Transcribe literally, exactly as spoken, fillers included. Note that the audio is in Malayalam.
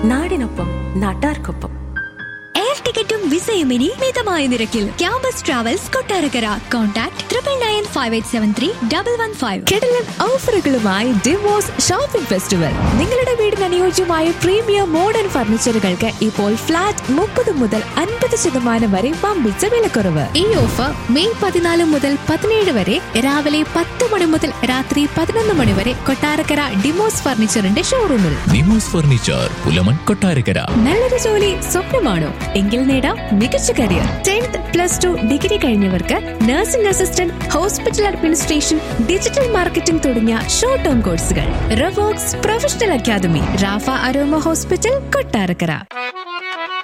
നാടിനൊപ്പം നാട്ടാർക്കൊപ്പം. എയർ ടിക്കറ്റും വിസയും ഇനി മിതമായ നിരക്കിൽ. Campus travels Kottarakkara. Contact triple nine five eight seven three double one five. കിടിലൻ ഓഫറുകളുമായി ഡിവോഴ്സ് ഷോപ്പിംഗ് ഫെസ്റ്റിവൽ. നിങ്ങളുടെ വീടിന് അനുയോജ്യമായ പ്രീമിയം മോഡേൺ ഫർണിച്ചറുകൾക്ക് ഇപ്പോൾ ഫ്ലാറ്റ് മുപ്പത് മുതൽ അൻപത് ശതമാനം വരെ വമ്പിച്ച വിലക്കുറവ്. ഈ ഓഫർ മെയ് പതിനാല് മുതൽ പതിനേഴ് വരെ രാവിലെ പത്ത് മണി മുതൽ രാത്രി പതിനൊന്ന് മണി വരെ കൊട്ടാരക്കര ഡിമോസ് ഫർണിച്ചറിന്റെ ഷോറൂമിൽ. ഡിമോസ് ഫർണിച്ചർ, പുലമൺ, കൊട്ടാരക്കര. നല്ലൊരു ജോലി സ്വപ്നമാണോ? എങ്കിൽ നേടാം മികച്ച career. Tenth plus two degree കഴിഞ്ഞവർക്ക് nursing assistant, hospital administration, digital marketing തുടങ്ങിയ ഷോർട്ട് ടേം കോഴ്സുകൾ. റവോക്സ് professional academy, Rafah aroma hospital, Kottarakkara.